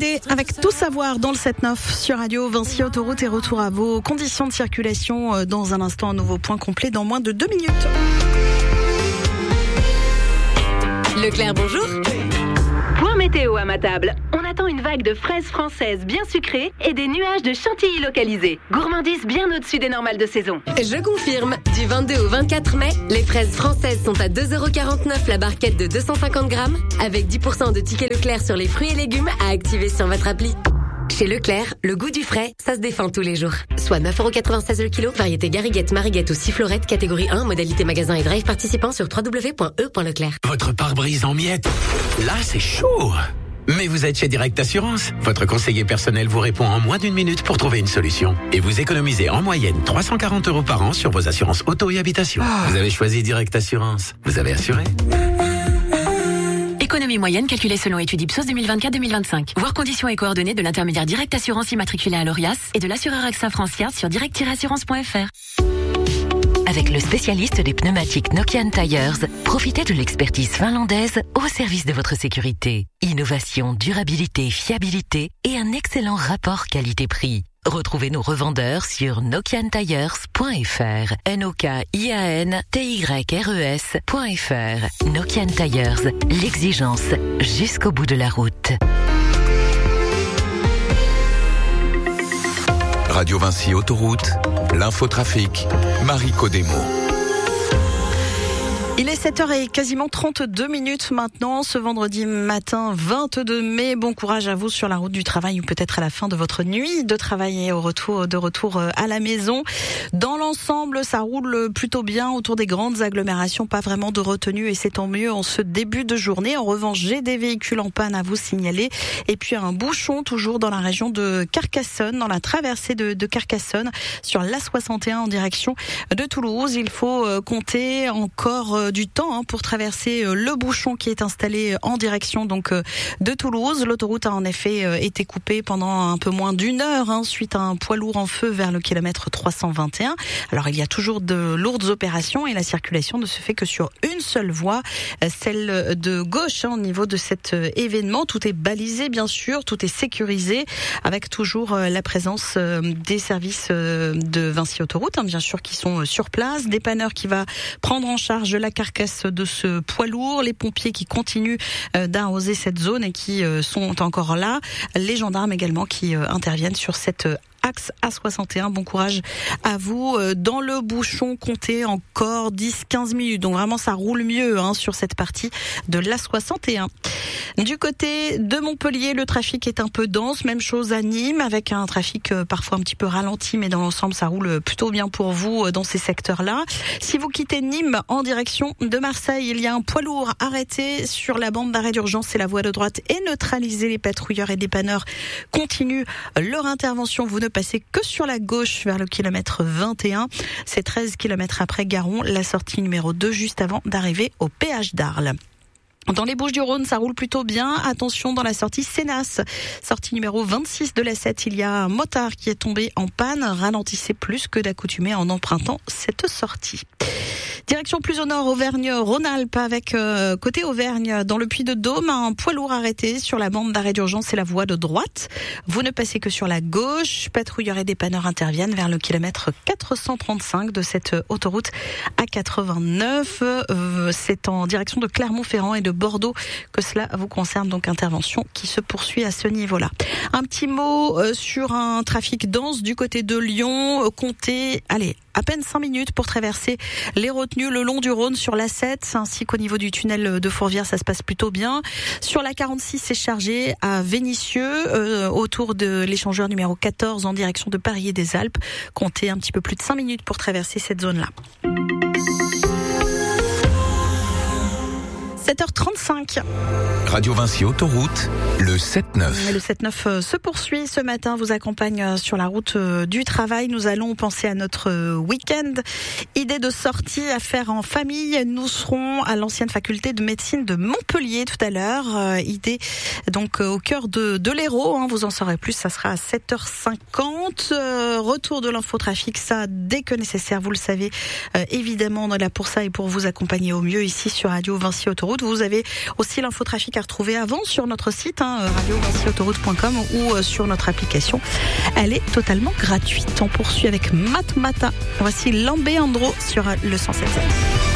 Hallyday avec Tout savoir dans le 7-9 sur Radio Vinci Autoroute et retour à vos conditions de circulation dans un instant, un nouveau point complet dans moins de 2 minutes. Leclerc, bonjour. Point météo à ma table. On attend une vague de fraises françaises bien sucrées et des nuages de chantilly localisés. Gourmandise bien au-dessus des normales de saison. Je confirme, du 22 au 24 mai, les fraises françaises sont à 2,49€ la barquette de 250 grammes, avec 10% de tickets Leclerc sur les fruits et légumes à activer sur votre appli. Chez Leclerc, le goût du frais, ça se défend tous les jours. Soit 9,96€ le kilo, variété gariguette, mariguette ou sifflorette, catégorie 1, modalité magasin et drive participant sur www.e.leclerc. Votre pare-brise en miettes, là c'est chaud. Mais vous êtes chez Direct Assurance. Votre conseiller personnel vous répond en moins d'1 minute pour trouver une solution. Et vous économisez en moyenne 340€ par an sur vos assurances auto et habitation. Vous avez choisi Direct Assurance. Vous avez assuré. Économie moyenne calculée selon étude Ipsos 2024-2025. Voir conditions et coordonnées de l'intermédiaire Direct Assurance immatriculé à l'ORIAS et de l'assureur AXA Francia sur direct-assurance.fr. Avec le spécialiste des pneumatiques Nokian Tires, profitez de l'expertise finlandaise au service de votre sécurité. Innovation, durabilité, fiabilité et un excellent rapport qualité-prix. Retrouvez nos revendeurs sur nokiantires.fr. NOKIANTYRES.fr. Nokian Tires, l'exigence jusqu'au bout de la route. Radio Vinci Autoroute, l'infotrafic, Marie Codemo. Il est 7h et quasiment 32 minutes maintenant, ce vendredi matin 22 mai. Bon courage à vous sur la route du travail ou peut-être à la fin de votre nuit de travail et de retour à la maison. Dans l'ensemble, ça roule plutôt bien autour des grandes agglomérations, pas vraiment de retenue et c'est tant mieux en ce début de journée. En revanche, j'ai des véhicules en panne à vous signaler et puis un bouchon toujours dans la région de Carcassonne, dans la traversée de Carcassonne sur l'A61 en direction de Toulouse. Il faut compter encore du temps pour traverser le bouchon qui est installé en direction donc de Toulouse. L'autoroute a en effet été coupée pendant un peu moins d'1 heure suite à un poids lourd en feu vers le kilomètre 321. Alors il y a toujours de lourdes opérations et la circulation ne se fait que sur une seule voie, celle de gauche au niveau de cet événement. Tout est balisé bien sûr, tout est sécurisé avec toujours la présence des services de Vinci Autoroute bien sûr qui sont sur place, des dépanneurs qui va prendre en charge la carcasse de ce poids lourd, les pompiers qui continuent d'arroser cette zone et qui sont encore là, les gendarmes également qui interviennent sur cette axe A61. Bon courage à vous. Dans le bouchon, comptez encore 10-15 minutes. Donc vraiment, ça roule mieux sur cette partie de l'A61. Du côté de Montpellier, le trafic est un peu dense. Même chose à Nîmes, avec un trafic parfois un petit peu ralenti, mais dans l'ensemble, ça roule plutôt bien pour vous dans ces secteurs-là. Si vous quittez Nîmes en direction de Marseille, il y a un poids lourd arrêté sur la bande d'arrêt d'urgence. C'est la voie de droite est neutralisée. Les patrouilleurs et dépanneurs continuent leur intervention. Vous ne passez que sur la gauche vers le kilomètre 21. C'est 13 kilomètres après Garon, la sortie numéro 2 juste avant d'arriver au péage d'Arles. Dans les Bouches-du-Rhône, ça roule plutôt bien. Attention dans la sortie Sénas, sortie numéro 26 de la 7. Il y a un motard qui est tombé en panne. Ralentissez plus que d'accoutumé en empruntant cette sortie. Direction plus au nord, Auvergne-Rhône-Alpes avec côté Auvergne, dans le Puy-de-Dôme, un poids lourd arrêté sur la bande d'arrêt d'urgence, c'est la voie de droite. Vous ne passez que sur la gauche. Patrouilleurs et dépanneurs interviennent vers le kilomètre 435 de cette autoroute A89. C'est en direction de Clermont-Ferrand et de Bordeaux que cela vous concerne, donc intervention qui se poursuit à ce niveau-là. Un petit mot sur un trafic dense du côté de Lyon. Comptez, à peine 5 minutes pour traverser les retenues le long du Rhône sur l'A7 ainsi qu'au niveau du tunnel de Fourvière, ça se passe plutôt bien. Sur la 46, c'est chargé à Vénissieux autour de l'échangeur numéro 14 en direction de Paris et des Alpes. Comptez un petit peu plus de 5 minutes pour traverser cette zone-là. 7h35. Radio Vinci Autoroute, le 7-9. Le 7-9 se poursuit ce matin, vous accompagne sur la route du travail. Nous allons penser à notre week-end. Idée de sortie à faire en famille. Nous serons à l'ancienne faculté de médecine de Montpellier tout à l'heure. Idée donc au cœur de l'Hérault. Vous en saurez plus, ça sera à 7h50. Retour de l'infotrafic, ça dès que nécessaire, vous le savez. Évidemment, on est là pour ça et pour vous accompagner au mieux ici sur Radio Vinci Autoroute. autoroute. Vous avez aussi l'infotrafic à retrouver avant sur notre site, radio-autoroute.com ou sur notre application. Elle est totalement gratuite. On poursuit avec Matmata. Voici Lambé Andro sur le 107.7.